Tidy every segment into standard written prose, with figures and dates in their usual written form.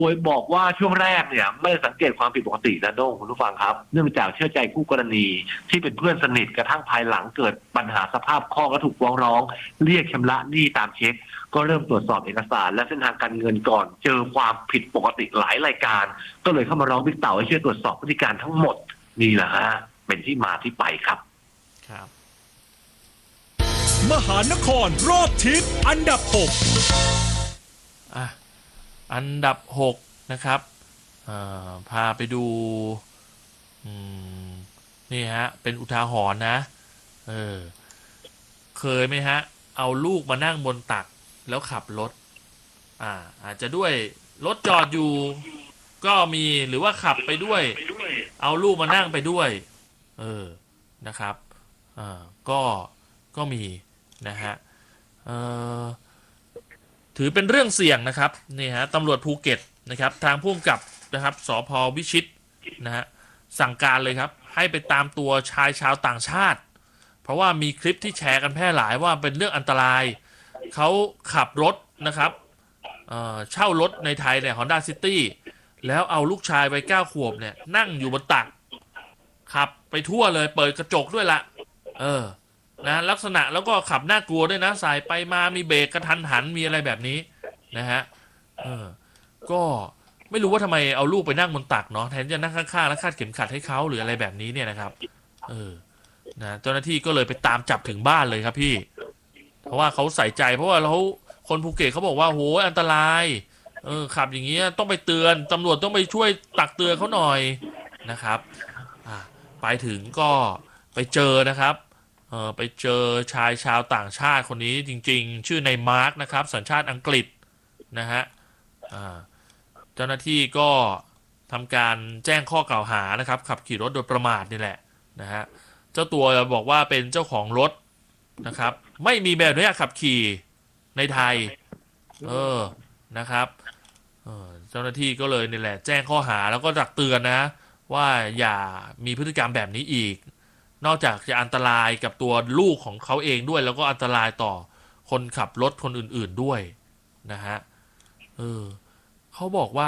โดยบอกว่าช่วงแรกเนี่ยไม่ได้สังเกตความผิดปกตินะโด้งคุณผู้ฟังครับเนื่องจากเชื่อใจคู่กรณีที่เป็นเพื่อนสนิทกระทั่งภายหลังเกิดปัญหาสภาพคล่องและถูกฟ้องร้องเรียกชำระหนี้ตามเช็คก็เริ่มตรวจสอบเอกสารและเส้นทางการเงินก่อนเจอความผิดปกติหลายรายการก็เลยเข้ามาร้องบิ๊กเต่าให้ช่วยตรวจสอบพฤติการทั้งหมดนี่แหละฮะเป็นที่มาที่ไปครับมหานครรอบทิศอันดับ6 อันดับ6นะครับพาไปดูนี่ฮะเป็นอุทาหรณ์นะเคยไหมฮะเอาลูกมานั่งบนตักแล้วขับรถอาจจะด้วยรถจอดอยู่ก็มีหรือว่าขับไปด้วยเอาลูกมานั่งไปด้วยนะครับก็มีนะฮะถือเป็นเรื่องเสี่ยงนะครับนี่ฮะตำรวจภูเก็ตนะครับทางผู้กำกับนะครับสภ.วิชิตนะฮะสั่งการเลยครับให้ไปตามตัวชายชาวต่างชาติเพราะว่ามีคลิปที่แชร์กันแพร่หลายว่าเป็นเรื่องอันตรายเขาขับรถนะครับเช่ารถในไทยเนี่ย Honda City แล้วเอาลูกชายวัย9 ขวบเนี่ยนั่งอยู่บนตักขับไปทั่วเลยเปิดกระจกด้วยละนะลักษณะแล้วก็ขับน่ากลัวด้วยนะสายไปมามีเบรกกระทันหันมีอะไรแบบนี้นะฮะก็ไม่รู้ว่าทำไมเอาลูกไปนั่งบนตักเนาะแทนจะนั่งข้างๆแล้วคาดเข็มขัดให้เขาหรืออะไรแบบนี้เนี่ยนะครับนะเจ้าหน้าที่ก็เลยไปตามจับถึงบ้านเลยครับพี่เพราะว่าเขาใส่ใจเพราะว่าคนภูเก็ตเขาบอกว่าโหอันตรายขับอย่างเงี้ยต้องไปเตือนตำรวจต้องไปช่วยตักเตือนเขาหน่อยนะครับไปถึงก็ไปเจอนะครับไปเจอชายชาวต่างชาติคนนี้จริงๆชื่อนายมาร์คนะครับสัญชาติอังกฤษนะฮะเจ้าหน้าที่ก็ทำการแจ้งข้อกล่าวหานะครับขับขี่รถโดยประมาทนี่แหละนะฮะเจ้าตัวบอกว่าเป็นเจ้าของรถนะครับไม่มีใบอนุญาตขับขี่ในไทยนะครับเจ้าหน้าที่ก็เลยนี่แหละแจ้งข้อหาแล้วก็ตักเตือนนะว่าอย่ามีพฤติกรรมแบบนี้อีกนอกจากจะอันตรายกับตัวลูกของเขาเองด้วยแล้วก็อันตรายต่อคนขับรถคนอื่นๆด้วยนะฮะเขาบอกว่า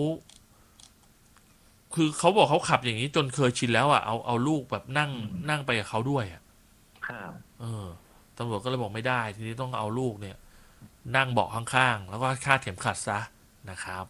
คือเขาบอกเขาขับอย่างนี้จนเคยชินแล้วเอาลูกแบบนั่งไปกับเขาด้วยตำรวจก็เลยบอกไม่ได้ทีนี้ต้องเอาลูกเนี่ยนั่งเบาะข้างๆแล้วก็คาดเข็มขัดซะนะครับ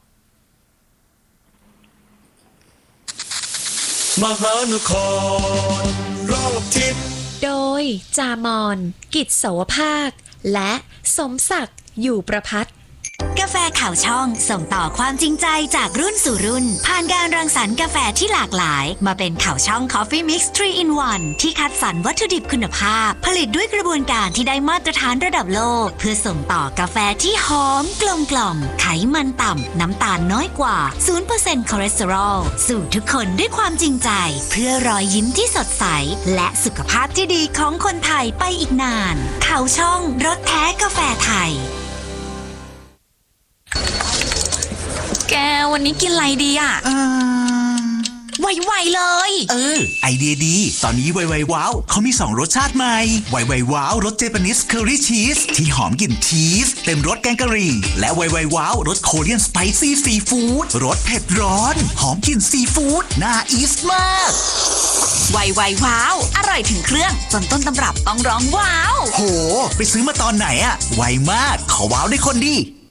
มหานครรอบทิศโดยจามอนกิจโสภาคและสมศักดิ์อยู่ประภัตกาแฟข่าวช่องส่งต่อความจริงใจจากรุ่นสู่รุ่นผ่านการรังสรรค์กาแฟที่หลากหลายมาเป็นข่าวช่อง Coffee Mix 3 in 1ที่คัดสรรวัตถุดิบคุณภาพผลิตด้วยกระบวนการที่ได้มาตรฐานระดับโลกเพื่อส่งต่อกาแฟที่หอมกลมกล่อมไขมันต่ำน้ำตาลน้อยกว่า 0% คอเลสเตอรอลสู่ทุกคนด้วยความจริงใจเพื่อรอยยิ้มที่สดใสและสุขภาพที่ดีของคนไทยไปอีกนานข่าวช่องรสแท้กาแฟไทยแกวันนี้กินอะไรดีอ่ะไวๆเลยไอเดียดีตอนนี้ไวๆว้าวเขามี2รสชาติใหม่ไวๆว้าวรสเจแปนิสเคอรี่ชีสที่หอมกลิ่นชีสเต็มรสแกงกะหรี่และไวๆว้าวรสโคเรียนสไปซี่ซีฟู้ดรสเผ็ดร้อนหอมกลิ่นซีฟู้ดน่าอีสมากไวๆว้าวอร่อยถึงเครื่องจนต้นตำรับต้องร้องว้าวโหไปซื้อมาตอนไหนอะไวมากขอว้าวได้คนดี